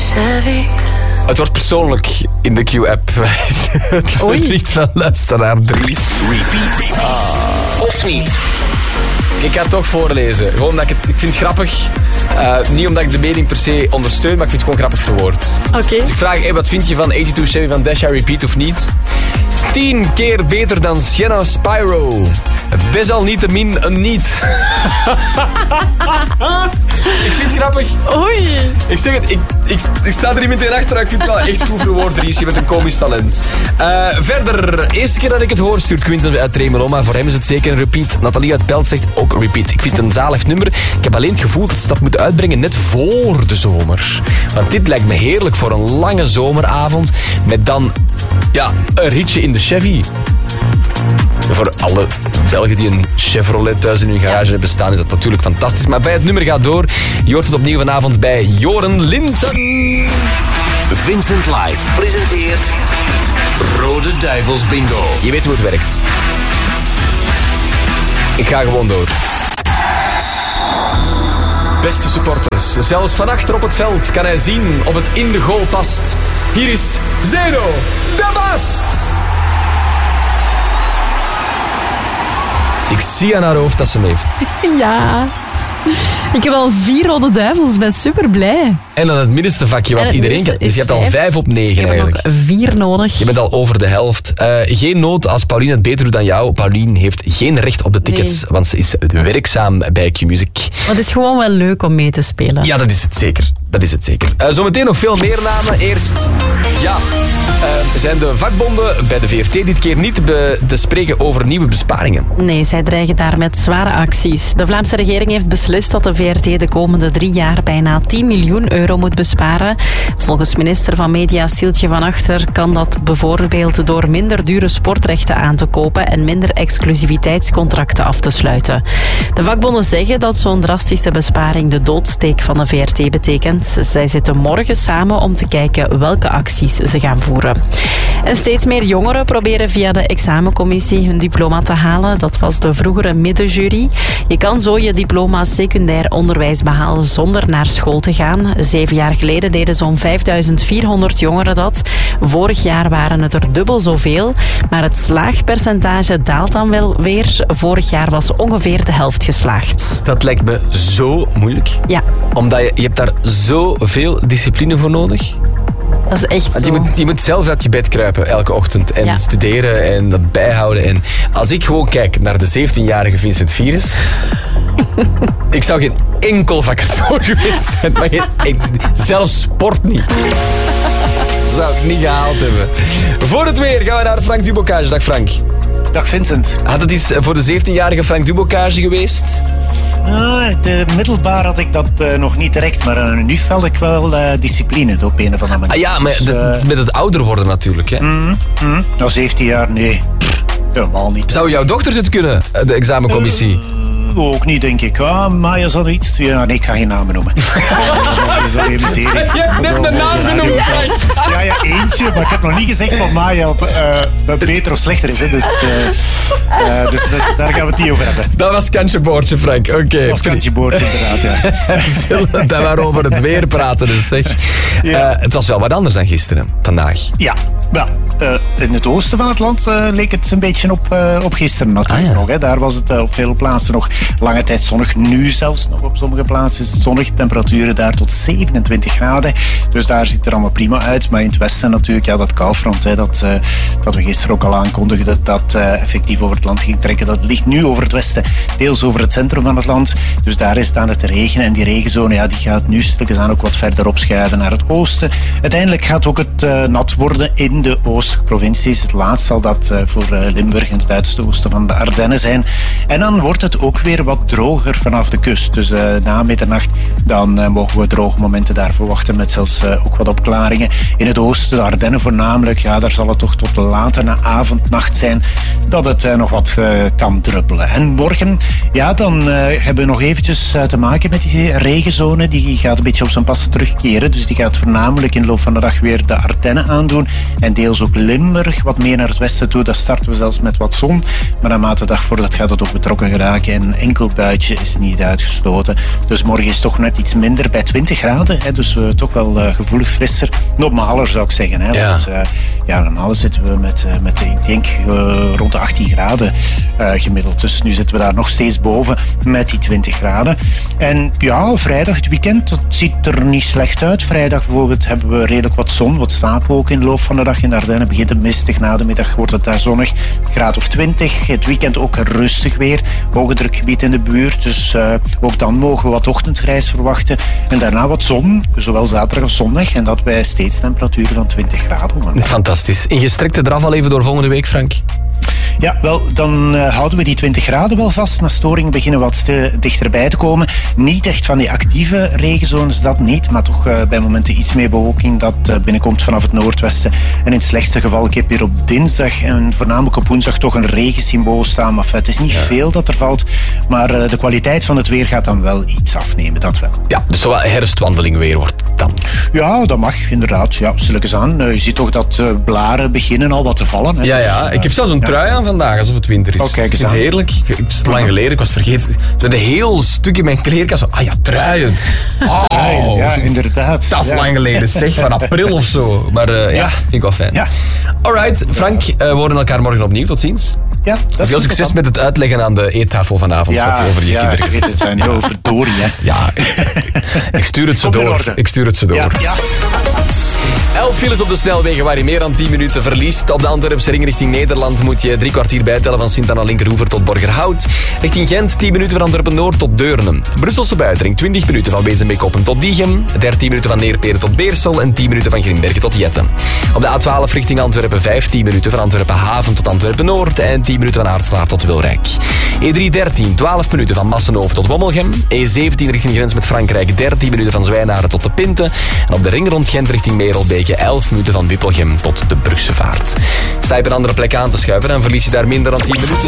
Chevy. Het wordt persoonlijk in de Q-app. Het bericht van luisteraar Dries. Repeat. Of niet? Ik ga het toch voorlezen. Gewoon omdat ik vind het grappig. Niet omdat ik de mening per se ondersteun, maar ik vind het gewoon grappig verwoord. Oké. Dus ik vraag, wat vind je van 82 Chevy van Desha, repeat of niet? 10 keer beter dan Sienna Spyro. Desalniettemin een niet. Ik vind het grappig. Oei. Ik zeg het, ik sta er niet meteen achter, maar ik vind het wel echt goed verwoord, Dries. Je bent een komisch talent. Verder, eerste keer dat ik het hoor, stuurt Quinten uit Tremelo, maar voor hem is het zeker een repeat. Nathalie uit Pelt zegt ook repeat. Ik vind het een zalig nummer. Ik heb alleen het gevoel dat ze dat moeten uitbrengen net voor de zomer. Want dit lijkt me heerlijk voor een lange zomeravond, met dan een ritje in de Chevy. Voor alle Belgen die een Chevrolet thuis in hun garage hebben staan, is dat natuurlijk fantastisch. Maar bij het nummer gaat door. Je hoort het opnieuw vanavond bij Joren Linsen. Vincent Live presenteert Rode Duivels Bingo. Je weet hoe het werkt. Ik ga gewoon door. Beste supporters, zelfs van achter op het veld kan hij zien of het in de goal past. Hier is Zeno de Bast. Ik zie aan haar hoofd dat ze hem heeft. Ja. Ik heb al 4 rode duivels, ben super blij. En dan het middenste vakje wat iedereen kan. Dus je hebt al 5 op 9 eigenlijk. Ik heb nog 4 nodig. Je bent al over de helft. Geen nood als Pauline het beter doet dan jou. Pauline heeft geen recht op de tickets, want ze is werkzaam bij Q-Music. Maar het is gewoon wel leuk om mee te spelen. Ja, dat is het zeker. Dat is het zeker. Zometeen nog veel meer namen. Eerst, zijn de vakbonden bij de VRT dit keer niet te spreken over nieuwe besparingen? Nee, zij dreigen daar met zware acties. De Vlaamse regering heeft beslist dat de VRT de komende 3 jaar bijna 10 miljoen euro moet besparen. Volgens minister van Media Sieltje van Achter kan dat bijvoorbeeld door minder dure sportrechten aan te kopen en minder exclusiviteitscontracten af te sluiten. De vakbonden zeggen dat zo'n drastische besparing de doodsteek van de VRT betekent. Zij zitten morgen samen om te kijken welke acties ze gaan voeren. En steeds meer jongeren proberen via de examencommissie hun diploma te halen. Dat was de vroegere middenjury. Je kan zo je diploma secundair onderwijs behalen zonder naar school te gaan. 7 jaar geleden deden zo'n 5400 jongeren dat. Vorig jaar waren het er dubbel zoveel. Maar het slaagpercentage daalt dan wel weer. Vorig jaar was ongeveer de helft geslaagd. Dat lijkt me zo moeilijk. Ja. Omdat je hebt daar zoveel discipline voor nodig. Dat is echt zo. Je moet zelf uit je bed kruipen elke ochtend en studeren en dat bijhouden. En als ik gewoon kijk naar de 17-jarige Vincent Virus, ik zou geen enkel vakkentoor geweest zijn, maar zelfs sport niet. Dat zou ik niet gehaald hebben. Voor het weer gaan we naar Frank Dubocage. Dag Frank. Dag Vincent. Had het iets voor de 17-jarige Frank Dubocage geweest? De middelbaar had ik dat nog niet direct, maar nu velde ik wel discipline op een of andere manier. Maar dus, dat is met het ouder worden natuurlijk. Hè? Na 17 jaar, nee. Helemaal niet. Zou jouw dochter het kunnen, de examencommissie? Ook niet, denk ik. Maya zal iets... Ja, nee, ik ga geen namen noemen. Je hebt net de naam genoemd. Ja, eentje, maar ik heb nog niet gezegd wat Maya dat beter of slechter is. Hè. Dus daar gaan we het niet over hebben. Dat was kantje boordje, Frank. Oké. Dat was kantje boordje, inderdaad, ja. We zullen daar maar over het weer praten, dus zeg. Het was wel wat anders dan gisteren, vandaag. Ja, wel. In het oosten van het land leek het een beetje op gisteren natuurlijk nog. Hè. Daar was het op veel plaatsen nog lange tijd zonnig. Nu zelfs nog op sommige plaatsen is het zonnig. Temperaturen daar tot 27 graden. Dus daar ziet het er allemaal prima uit. Maar in het westen natuurlijk, dat koufront, hè, dat we gisteren ook al aankondigden, dat effectief over het land ging trekken. Dat ligt nu over het westen, deels over het centrum van het land. Dus daar is het aan het te regenen. En die regenzone die gaat nu stilletjes aan ook wat verder opschuiven naar het oosten. Uiteindelijk gaat ook het nat worden in de oostprovincies. Het laatst zal dat voor Limburg en het uiterste oosten van de Ardennen zijn. En dan wordt het ook weer wat droger vanaf de kust. Dus na middernacht dan mogen we droge momenten daar verwachten met zelfs ook wat opklaringen. In het oosten, de Ardennen voornamelijk, daar zal het toch tot later na avond, nacht zijn dat het nog wat kan druppelen. En morgen, dan hebben we nog eventjes te maken met die regenzone. Die gaat een beetje op zijn pas terugkeren. Dus die gaat voornamelijk in de loop van de dag weer de Ardennen aandoen. En en deels ook Limburg wat meer naar het westen toe. Daar starten we zelfs met wat zon. Maar naarmate de dag voordat gaat het ook betrokken geraken. En een enkel buitje is niet uitgesloten. Dus morgen is toch net iets minder bij 20 graden. Hè, dus toch wel gevoelig frisser. Normaler zou ik zeggen. Hè, want normaal zitten we met ik denk rond de 18 graden gemiddeld. Dus nu zitten we daar nog steeds boven met die 20 graden. En ja, vrijdag, het weekend, dat ziet er niet slecht uit. Vrijdag bijvoorbeeld hebben we redelijk wat zon, wat stapelwolken in de loop van de dag. In de Ardennen begint het mistig, na de middag wordt het daar zonnig. Graad of 20. Het weekend ook rustig weer. Hoge drukgebied in de buurt. Dus ook dan mogen we wat ochtendgrijs verwachten. En daarna wat zon, zowel zaterdag als zondag. En dat bij steeds temperaturen van 20 graden. Fantastisch. In gestrekte draf al even door volgende week, Frank? Ja, wel, dan houden we die 20 graden wel vast. Na storing beginnen wat dichterbij te komen. Niet echt van die actieve regenzones, dat niet. Maar toch bij momenten iets meer bewolking dat binnenkomt vanaf het noordwesten. En in het slechtste geval, ik heb hier op dinsdag en voornamelijk op woensdag toch een regensymbool staan. Maar het is niet veel dat er valt. Maar de kwaliteit van het weer gaat dan wel iets afnemen, dat wel. Ja, dus zo wat herfstwandeling weer wordt dan. Ja, dat mag inderdaad. Ja, stilletjes aan. Je ziet toch dat blaren beginnen al wat te vallen. Hè? Ja, dus, ik heb zelfs een trui aan vandaag, alsof het winter is. Oh, kijk eens ik vind het heerlijk. Het is lang geleden, ik was vergeten. Een heel stuk in mijn kleerkast. Truien. Oh, ja, inderdaad. Dat is lang geleden, zeg. Van april of zo. Maar vind ik wel fijn. Ja. Alright, Frank, we horen elkaar morgen opnieuw. Tot ziens. Ja, Veel succes met het uitleggen aan de eettafel vanavond. Wat je over je kinderen gezegd. Het zijn heel verdorie, hè. Ja, ik stuur het ze door. Ja. 11 files op de snelwegen waar je meer dan 10 minuten verliest. Op de Antwerpse ring richting Nederland moet je 3 kwartier bijtellen van Sint-Anna-Linkerhoever tot Borgerhout. Richting Gent 10 minuten van Antwerpen-Noord tot Deurne. Brusselse buitenring 20 minuten van Wezenbeek-Oppen tot Diegem. 13 minuten van Neerperen tot Beersel en 10 minuten van Grimbergen tot Jetten. Op de A12 richting Antwerpen 15 minuten van Antwerpen-Haven tot Antwerpen-Noord en 10 minuten van Aartslaar tot Wilrijk. E313 12 minuten van Massenhoven tot Wommelgem. E17 richting grens met Frankrijk 13 minuten van Zwijnaren tot de Pinte. En op de ring rond Gent richting Merelbeke 11 minuten van Wippelgem tot de Brugse Vaart. Sta je op een andere plek aan te schuiven, dan verlies je daar minder dan 10 minuten.